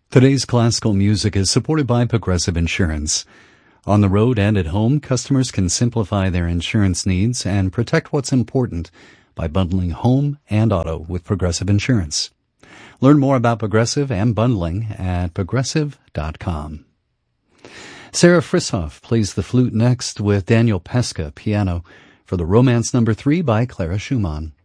Today's classical music is supported by Progressive Insurance. On the road and at home, customers can simplify their insurance needs and protect what's important by bundling home and auto with Progressive Insurance. Learn more about Progressive and bundling at Progressive.com. Sarah Frishoff plays the flute next with Daniel Pesca piano for the Romance No. 3 by Clara Schumann.